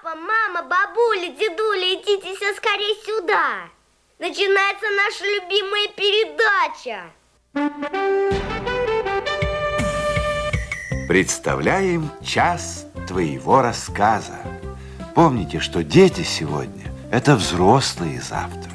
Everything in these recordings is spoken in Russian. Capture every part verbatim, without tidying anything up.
Папа, мама, бабуля, дедуля, идите все скорее сюда. Начинается наша любимая передача. Представляем час твоего рассказа. Помните, что дети сегодня – это взрослые завтра.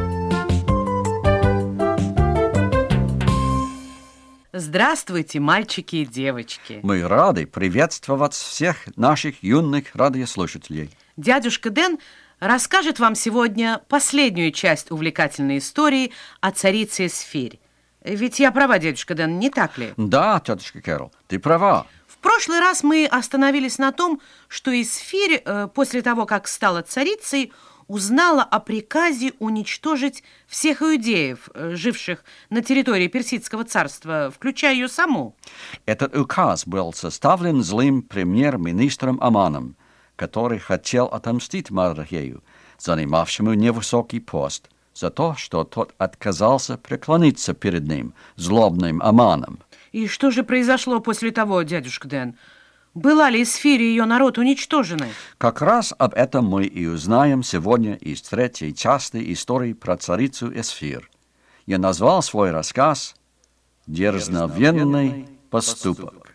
Здравствуйте, мальчики и девочки. Мы рады приветствовать всех наших юных радиослушателей. Дядюшка Дэн расскажет вам сегодня последнюю часть увлекательной истории о царице Эсфирь. Ведь я права, дядюшка Дэн, не так ли? Да, тетушка Кэрол, ты права. В прошлый раз мы остановились на том, что Эсфирь, э, после того, как стала царицей, узнала о приказе уничтожить всех иудеев, живших на территории Персидского царства, включая ее саму. Этот указ был составлен злым премьер-министром Аманом, который хотел отомстить Мардохею, занимавшему невысокий пост, за то, что тот отказался преклониться перед ним, злобным Аманом. И что же произошло после того, дядюшка Дэн? Была ли Эсфирь и ее народ уничтожены? Как раз об этом мы и узнаем сегодня из третьей части истории про царицу Эсфирь. Я назвал свой рассказ «Дерзновенный поступок».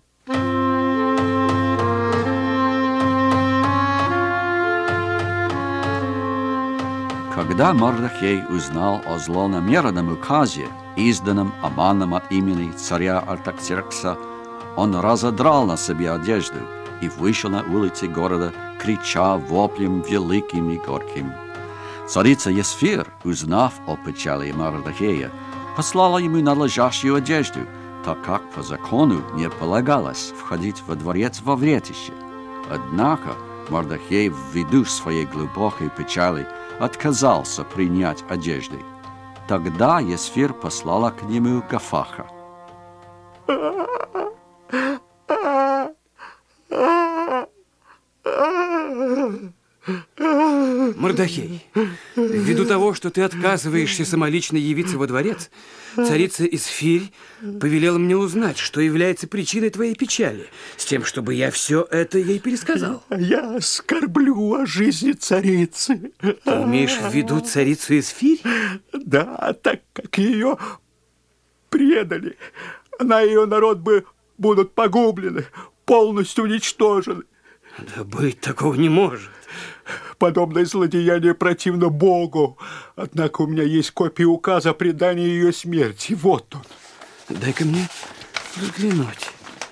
Когда Мардохей узнал о злонамеренном указе, изданном Аманом от имени царя Артаксеркса, он разодрал на себе одежду и вышел на улицы города, крича воплем великим и горьким. Царица Эсфирь, узнав о печали Мардохея, послала ему надлежащую одежду, так как по закону не полагалось входить во дворец во вретище. Однако Мардохей, ввиду своей глубокой печали, отказался принять одежды. Тогда Эсфирь послала к нему Гафаха. Мардохей, ввиду того, что ты отказываешься самолично явиться во дворец, царица Эсфирь повелела мне узнать, что является причиной твоей печали, с тем, чтобы я все это ей пересказал. Я скорблю о жизни царицы. Ты имеешь в виду царицу Эсфирь? Да, так как ее предали, она и ее народ бы будут погублены, полностью уничтожены. Да быть такого не может. Подобное злодеяние противно Богу. Однако у меня есть копия указа о предании ее смерти. Вот он. Дай-ка мне взглянуть.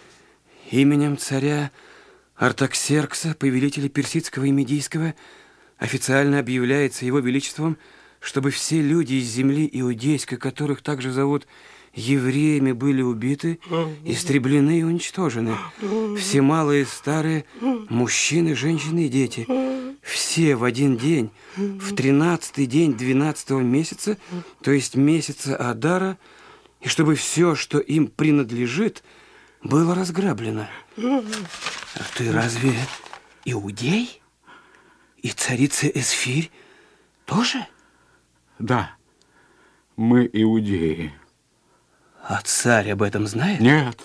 Именем царя Артаксеркса, повелителя персидского и медийского, официально объявляется его величеством, чтобы все люди из земли иудейской, которых также зовут евреями, были убиты, истреблены и уничтожены. Все малые и старые, мужчины, женщины и дети. Все в один день, в тринадцатый день двенадцатого месяца, то есть месяца Адара, и чтобы все, что им принадлежит, было разграблено. А ты разве иудей? И царица Эсфирь тоже? Да, мы иудеи. А царь об этом знает? Нет,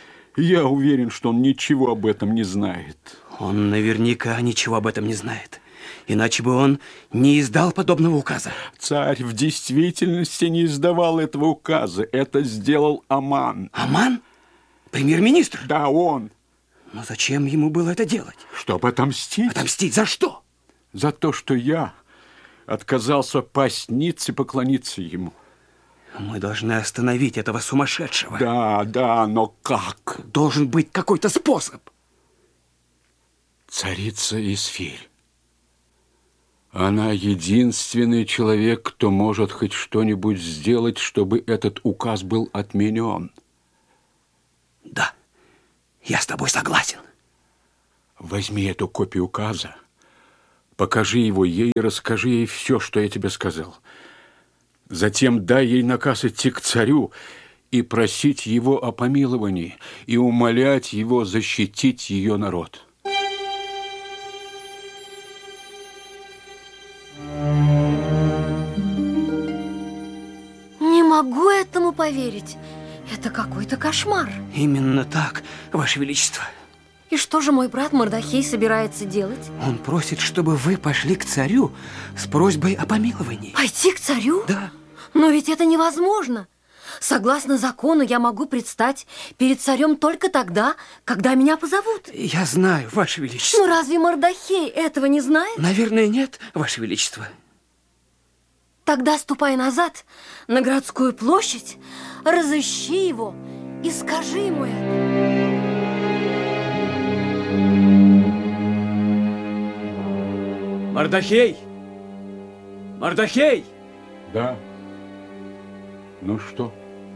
я уверен, что он ничего об этом не знает. Он наверняка ничего об этом не знает. Иначе бы он не издал подобного указа. Царь в действительности не издавал этого указа. Это сделал Аман. Аман? Премьер-министр? Да, он. Но зачем ему было это делать? Чтобы отомстить. Отомстить за что? За то, что я отказался пасть ниц и поклониться ему. Мы должны остановить этого сумасшедшего. Да, да, но как? Должен быть какой-то способ. Царица Эсфирь. Она единственный человек, кто может хоть что-нибудь сделать, чтобы этот указ был отменен. Да, я с тобой согласен. Возьми эту копию указа, покажи его ей и расскажи ей все, что я тебе сказал. Затем дай ей наказ идти к царю и просить его о помиловании, и умолять его защитить ее народ. Не могу этому поверить. Это какой-то кошмар. Именно так, Ваше Величество. И что же мой брат Мордохей собирается делать? Он просит, чтобы вы пошли к царю с просьбой о помиловании. Пойти к царю? Да. Но ведь это невозможно. Согласно закону, я могу предстать перед царем только тогда, когда меня позовут. Я знаю, Ваше Величество. Ну разве Мордохей этого не знает? Наверное, нет, Ваше Величество. Тогда ступай назад на городскую площадь, разыщи его и скажи ему это. Мордохей! Мордохей! Да. Ну что?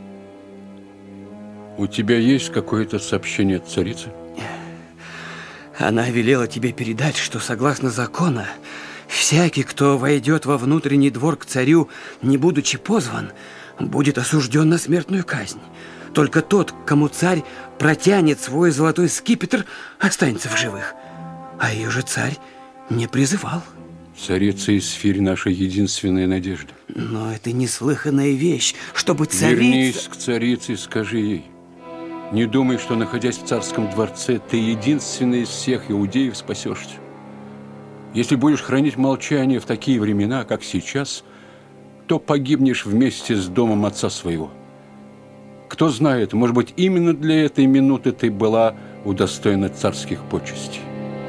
У тебя есть какое-то сообщение от царицы? Она велела тебе передать, что согласно закону, всякий, кто войдет во внутренний двор к царю, не будучи позван, будет осужден на смертную казнь. Только тот, кому царь протянет свой золотой скипетр, останется в живых. А ее же царь не призывал. Царица Исфирь – наша единственная надежда. Но это неслыханная вещь, чтобы царица... Вернись к царице и скажи ей. Не думай, что, находясь в царском дворце, ты единственный из всех иудеев спасешься. Если будешь хранить молчание в такие времена, как сейчас, то погибнешь вместе с домом отца своего. Кто знает, может быть, именно для этой минуты ты была удостоена царских почестей.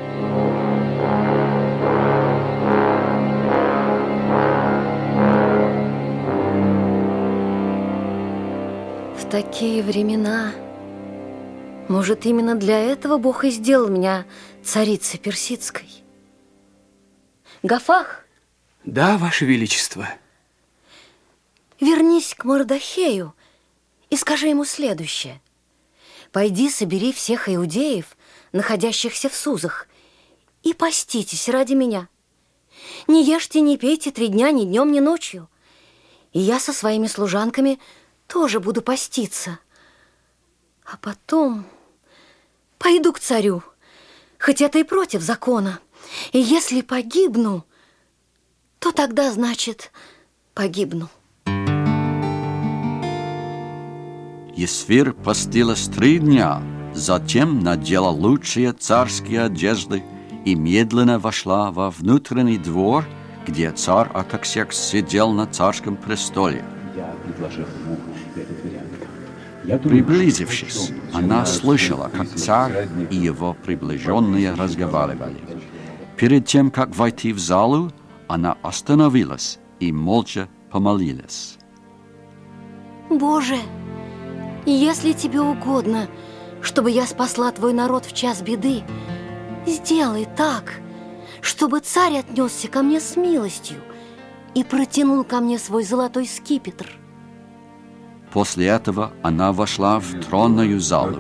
В такие времена, может, именно для этого Бог и сделал меня царицей персидской. Гафах? Да, Ваше Величество. Вернись к Мордохею и скажи ему следующее. Пойди, собери всех иудеев, находящихся в Сузах, и поститесь ради меня. Не ешьте, не пейте три дня ни днем, ни ночью. И я со своими служанками тоже буду поститься. А потом пойду к царю, хоть это и против закона. И если погибну, то тогда, значит, погибну. Есфирь постилась три дня, затем надела лучшие царские одежды и медленно вошла во внутренний двор, где царь Артаксеркс сидел на царском престоле. Приблизившись, она слышала, как царь и его приближенные разговаривали. Перед тем, как войти в залу, она остановилась и молча помолилась. Боже, если тебе угодно, чтобы я спасла твой народ в час беды, сделай так, чтобы царь отнесся ко мне с милостью и протянул ко мне свой золотой скипетр. После этого она вошла в тронную залу.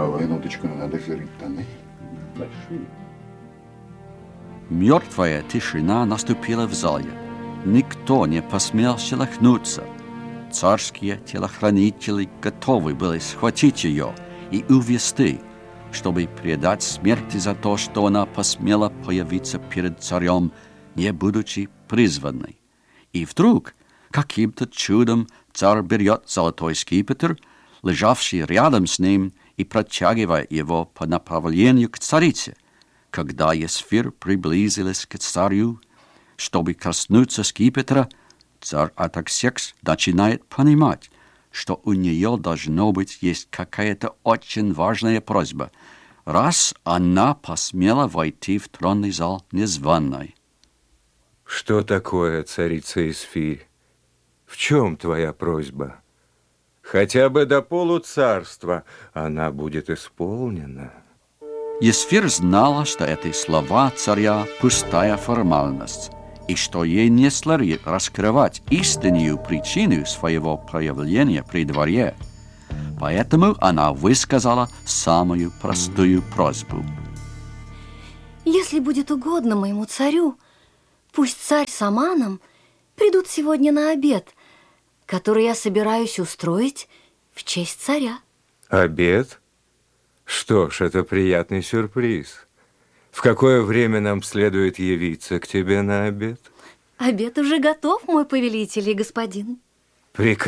Мертвая тишина наступила в зале. Никто не посмел шелохнуться. Царские телохранители готовы были схватить ее и увести, чтобы предать смерти за то, что она посмела появиться перед царем, не будучи призванной. И вдруг, каким-то чудом, царь берет золотой скипетр, лежавший рядом с ним, и протягивает его по направлению к царице. Когда Есфирь приблизилась к царю, чтобы коснуться скипетра, царь Артаксеркс начинает понимать, что у нее, должно быть, есть какая-то очень важная просьба, раз она посмела войти в тронный зал незваной. Что такое, царица Есфирь? В чем твоя просьба? Хотя бы до полуцарства она будет исполнена. Есфирь знала, что эти слова царя – пустая формальность, и что ей не следует раскрывать истинную причину своего проявления при дворе. Поэтому она высказала самую простую просьбу. Если будет угодно моему царю, пусть царь с Аманом придут сегодня на обед, который я собираюсь устроить в честь царя. Обед? Что ж, это приятный сюрприз. В какое время нам следует явиться к тебе на обед? Обед уже готов, мой повелитель и господин.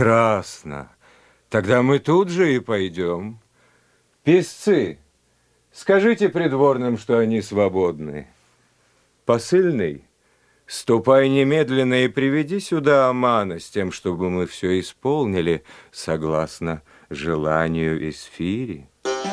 Прекрасно. Тогда мы тут же и пойдем. Песцы, Скажите придворным, что они свободны. Посыльный, ступай немедленно и приведи сюда Амана с тем, чтобы мы все исполнили согласно желанию Исфири.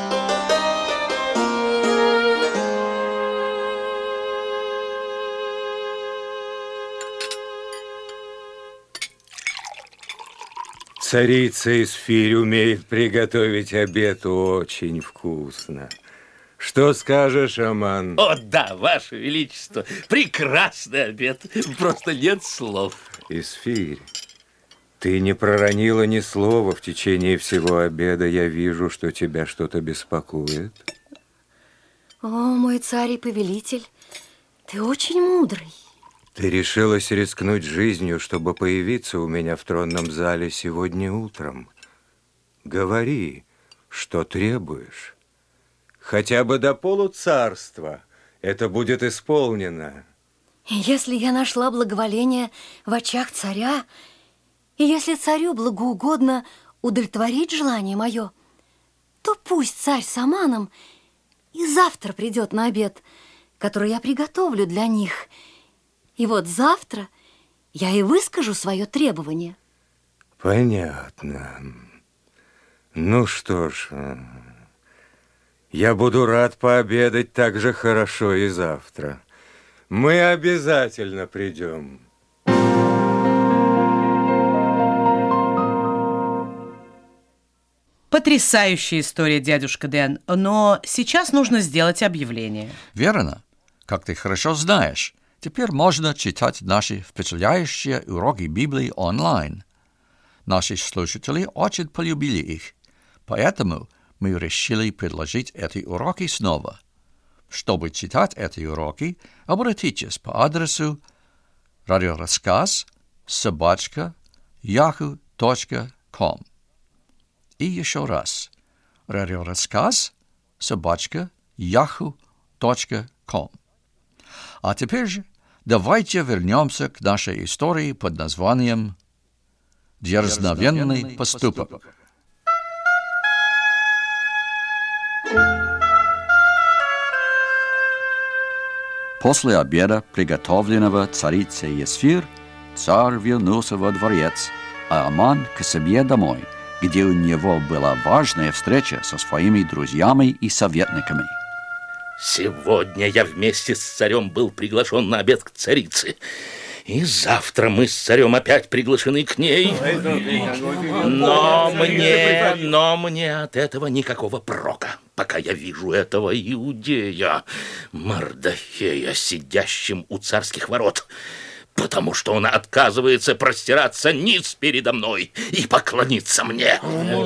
Царица Исфирь умеет приготовить обед очень вкусно. Что скажешь, Аман? О, да, Ваше Величество, прекрасный обед, просто нет слов. Исфирь, ты не проронила ни слова в течение всего обеда. Я вижу, что тебя что-то беспокоит. О, мой царь и повелитель, ты очень мудрый. Ты решилась рискнуть жизнью, чтобы появиться у меня в тронном зале сегодня утром. Говори, что требуешь. Хотя бы до полуцарства это будет исполнено. Если я нашла благоволение в очах царя, и если царю благоугодно удовлетворить желание мое, то пусть царь с Аманом и завтра придет на обед, который я приготовлю для них. И вот завтра я и выскажу свое требование. Понятно. Ну что ж, я буду рад пообедать так же хорошо и завтра. Мы обязательно придем. Потрясающая история, дядюшка Дэн, но сейчас нужно сделать объявление. Верно. Как ты хорошо знаешь, теперь можно читать наши впечатляющие уроки Библии онлайн. Наши слушатели очень полюбили их, поэтому мы решили предложить эти уроки снова. Чтобы читать эти уроки, обратитесь по адресу радиорассказ собака яху точка ком. И еще раз. Радиорассказ собака яху точка ком. А теперь же давайте вернемся к нашей истории под названием «Дерзновенный поступок». После обеда, приготовленного царицей Исфирь, царь вернулся во дворец, а Аман к себе домой, где у него была важная встреча со своими друзьями и советниками. Сегодня я вместе с царем был приглашен на обед к царице. И завтра мы с царем опять приглашены к ней. Но мне, но мне от этого никакого прока, пока я вижу этого иудея Мардахея, сидящим у царских ворот, потому что он отказывается простираться ниц передо мной и поклониться мне.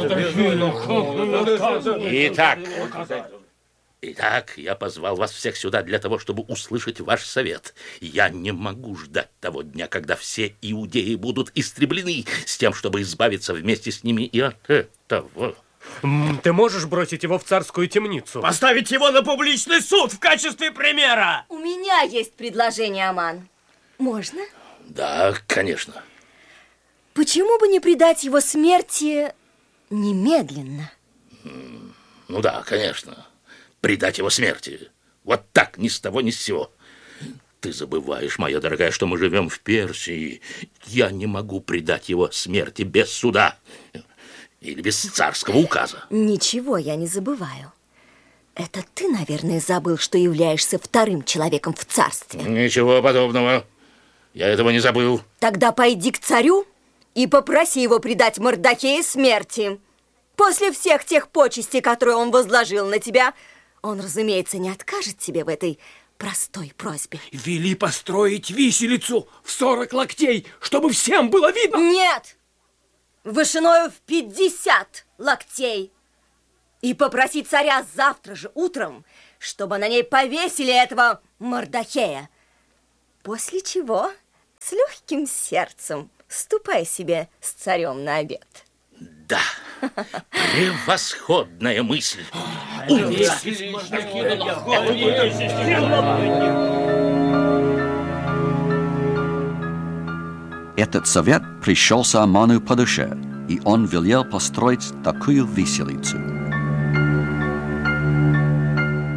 Итак... Итак, я позвал вас всех сюда для того, чтобы услышать ваш совет. Я не могу ждать того дня, когда все иудеи будут истреблены, с тем, чтобы избавиться вместе с ними и от этого. Ты можешь бросить его в царскую темницу? Поставить его на публичный суд в качестве примера! У меня есть предложение, Аман. Можно? Да, конечно. Почему бы не предать его смерти немедленно? Ну да, конечно. Предать его смерти. Вот так, ни с того, ни с сего. Ты забываешь, моя дорогая, что мы живем в Персии. Я не могу предать его смерти без суда или без царского указа. Ничего я не забываю. Это ты, наверное, забыл, что являешься вторым человеком в царстве. Ничего подобного. Я этого не забыл. Тогда пойди к царю и попроси его предать Мардахея смерти. После всех тех почестей, которые он возложил на тебя, он, разумеется, не откажет тебе в этой простой просьбе. Вели построить виселицу в сорок локтей, чтобы всем было видно. Нет! Вышиною в пятьдесят локтей. И попроси царя завтра же утром, чтобы на ней повесили этого Мардахея. После чего с легким сердцем ступай себе с царем на обед. Да, превосходная мысль. Умница. Этот совет пришелся Аману по душе, и он велел построить такую виселицу.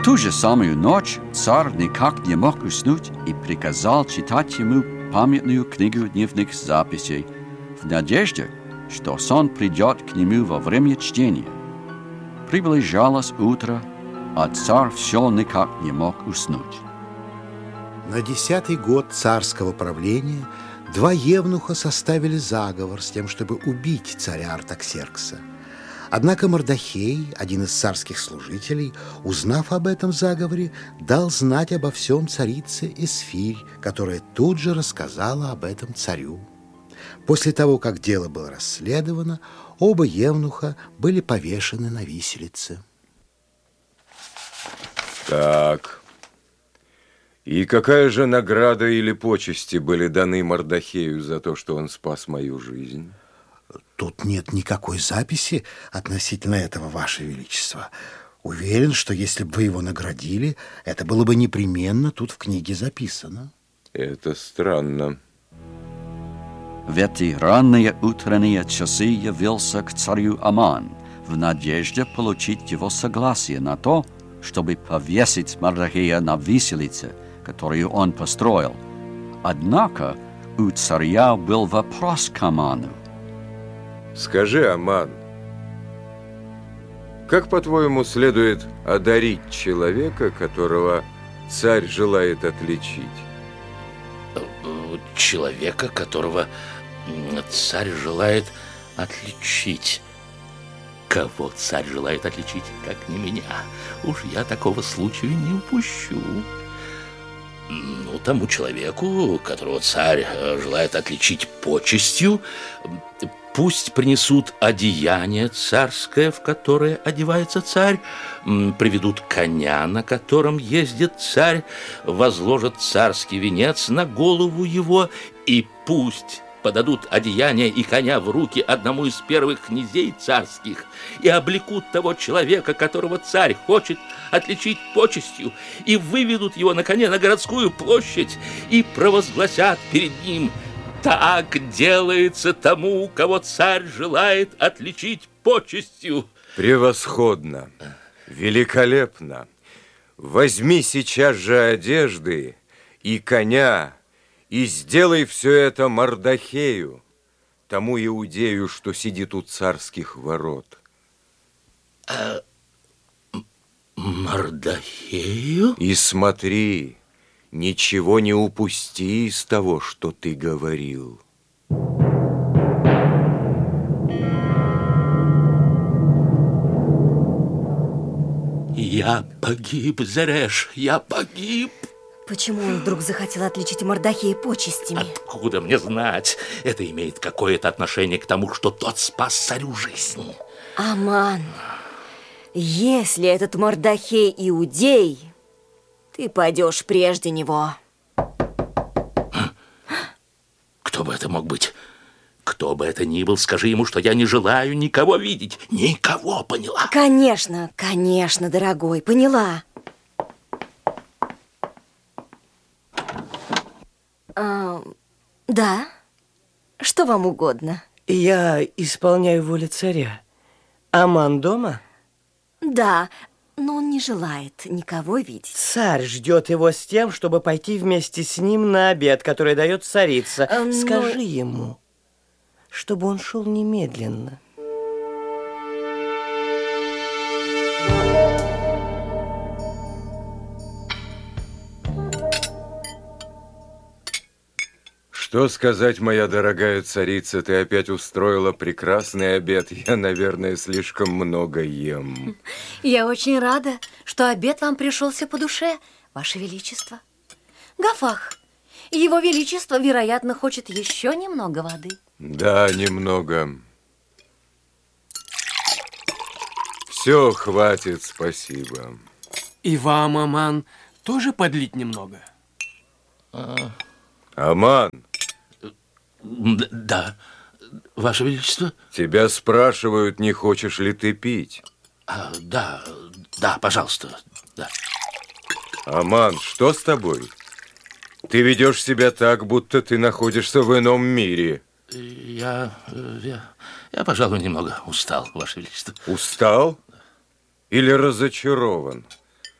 ту же самую ночь царь никак не мог уснуть и приказал читать ему памятную книгу дневных записей в надежде, что сон придет к нему во время чтения. Приближалось утро, а царь все никак не мог уснуть. На десятый год царского правления два евнуха составили заговор с тем, чтобы убить царя Артаксеркса. Однако Мардахей, один из царских служителей, узнав об этом заговоре, дал знать обо всем царице Эсфирь, которая тут же рассказала об этом царю. После того, как дело было расследовано, оба евнуха были повешены на виселице. Так, и какая же награда или почести были даны Мардахею за то, что он спас мою жизнь? Тут нет никакой записи относительно этого, Ваше Величество. Уверен, что если бы вы его наградили, это было бы непременно тут в книге записано. Это странно. В эти ранние утренние часы явился к царю Аман в надежде получить его согласие на то, чтобы повесить Мардахея на виселице, которую он построил. Однако у царя был вопрос к Аману. Скажи, Аман, как, по-твоему, следует одарить человека, которого царь желает отличить? Человека, которого царь желает отличить. Кого царь желает отличить, как не меня? Уж я такого случая не упущу. Ну, тому человеку, которого царь желает отличить почестью, пусть принесут одеяние царское, в которое одевается царь, приведут коня, на котором ездит царь, возложат царский венец на голову его, и пусть подадут одеяние и коня в руки одному из первых князей царских и облекут того человека, которого царь хочет отличить почестью, и выведут его на коне на городскую площадь и провозгласят перед ним: так делается тому, кого царь желает отличить почестью. Превосходно, великолепно. Возьми сейчас же одежды и коня, и сделай все это Мардахею, тому иудею, что сидит у царских ворот. А, Мардахею? И смотри, ничего не упусти из того, что ты говорил. Я погиб, Зереш, я погиб. Почему он вдруг захотел отличить Мардахея почестями? Откуда мне знать? Это имеет какое-то отношение к тому, что тот спас царю жизнь. Аман, если этот Мардахей иудей, ты пойдешь прежде него. Кто бы это мог быть? Кто бы это ни был, скажи ему, что я не желаю никого видеть. Никого, поняла? Конечно, конечно, дорогой, поняла. А, да? Что вам угодно? Я исполняю волю царя. Аман дома? Да, но он не желает никого видеть. Царь ждет его с тем, чтобы пойти вместе с ним на обед, который дает царица. А, но... Скажи ему, чтобы он шел немедленно. Что сказать, моя дорогая царица, ты опять устроила прекрасный обед. Я, наверное, слишком много ем. Я очень рада, что обед вам пришелся по душе, Ваше Величество. Гафах, Его Величество, вероятно, хочет еще немного воды. Да, немного. Все, хватит, спасибо. И вам, Аман, тоже подлить немного? А... Аман. Да, Ваше Величество. Тебя спрашивают, не хочешь ли ты пить? А, да, да, пожалуйста, да. Аман, что с тобой? Ты ведешь себя так, будто ты находишься в ином мире. Я, я, я, пожалуй, немного устал, Ваше Величество. Устал? Или разочарован?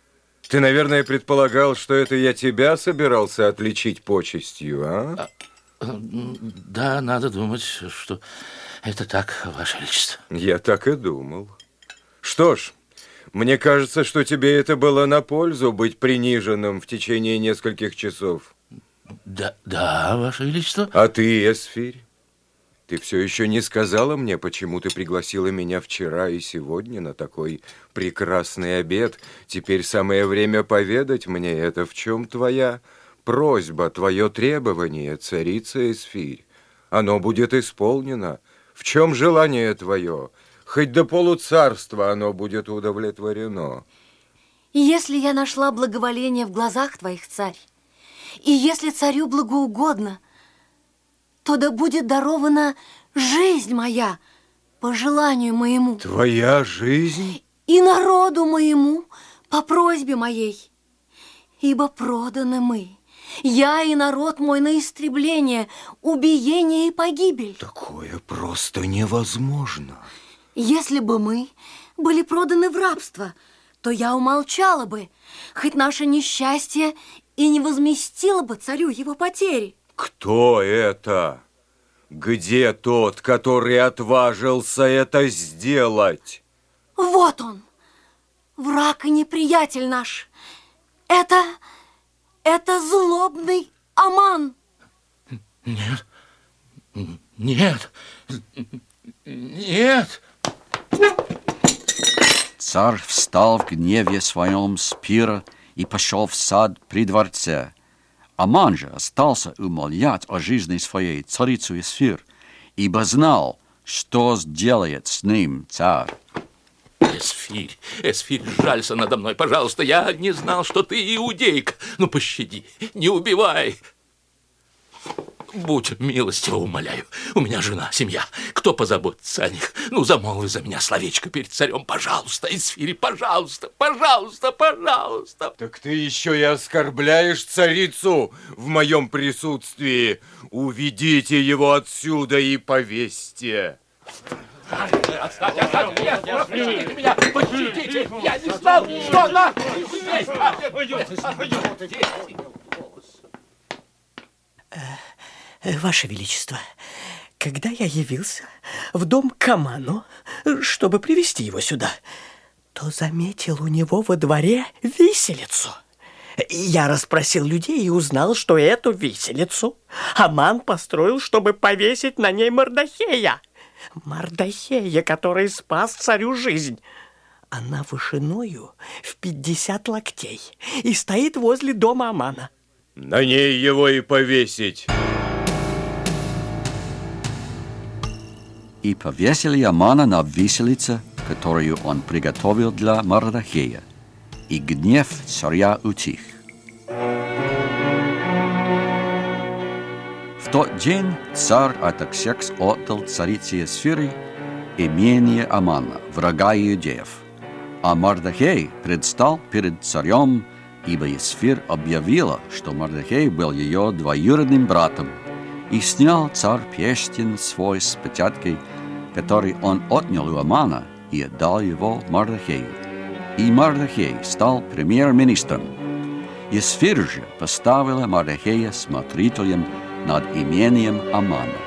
Ты, наверное, предполагал, что это я тебя собирался отличить почестью, а? а да, надо думать, что это так, Ваше Величество. Я так и думал. Что ж, мне кажется, что тебе это было на пользу быть приниженным в течение нескольких часов. Да, да, Ваше Величество. А ты, Эсфирь, ты все еще не сказала мне, почему ты пригласила меня вчера и сегодня на такой прекрасный обед. Теперь самое время поведать мне это. В чем твоя просьба, твое требование, царица Эсфирь? Оно будет исполнено. В чем желание твое? Хоть до полуцарства оно будет удовлетворено. Если я нашла благоволение в глазах твоих, царь, и если царю благоугодно, то да будет дарована жизнь моя по желанию моему. Твоя жизнь? И народу моему по просьбе моей. Ибо проданы мы, я и народ мой, на истребление, убиение и погибель. Такое просто невозможно. Если бы мы были проданы в рабство, то я умолчала бы, хоть наше несчастье и не возместило бы царю его потери. Кто это? Где тот, который отважился это сделать? Вот он, враг и неприятель наш. Это, это злобный Аман. Нет, нет, нет. Царь встал в гневе своем с пира и пошел в сад при дворце. Аман же остался умолять о жизни своей царицу Эсфирь, ибо знал, что сделает с ним царь. Эсфирь, Эсфирь, жалься надо мной, пожалуйста, я не знал, что ты иудейка. Ну, пощади, не убивай. Будь милостива, умоляю. У меня жена, семья. Кто позаботится о них? Ну, замолви за меня словечко перед царем. Пожалуйста, Эсфирь, пожалуйста, пожалуйста, пожалуйста. Так ты еще и оскорбляешь царицу в моем присутствии. Уведите его отсюда и повесьте. Отстаньте, отстаньте, нет, пощадите меня, пощадите. Я не знал, что она здесь. Ваше Величество, когда я явился в дом к Аману, чтобы привести его сюда, то заметил у него во дворе виселицу. Я расспросил людей и узнал, что эту виселицу Аман построил, чтобы повесить на ней Мордохея. Мордохея, который спас царю жизнь. Она вышиною в пятьдесят локтей и стоит возле дома Амана. На ней его и повесить. И повесили Амана на виселице, которую он приготовил для Мордохея, и гнев царя утих. В тот день царь Артаксеркс отдал царице Эсфири имение Амана, врага иудеев, а Мордохей предстал перед царем, ибо Эсфирь объявила, что Мордохей был ее двоюродным братом, и снял царь перстень свой с печаткой, который он отнял у Амана, и отдал его Мордохею. И Мордохей стал премьер-министром. Эсфирь же поставила Мордохея смотрителем над имением Амана.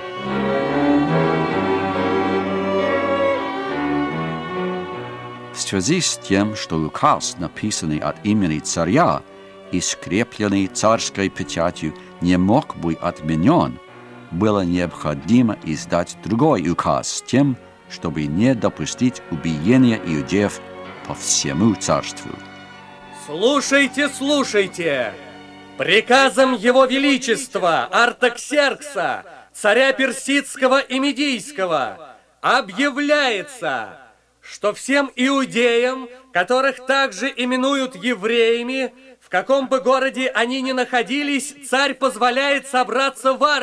В связи с тем, что указ, написанный от имени царя и скрепленный царской печатью, не мог быть отменен, было необходимо издать другой указ с тем, чтобы не допустить убиения иудеев по всему царству. Слушайте, слушайте! Приказом Его Величества Артаксеркса, царя Персидского и Медийского, объявляется, что всем иудеям, которых также именуют евреями, в каком бы городе они ни находились, царь позволяет собраться в армию.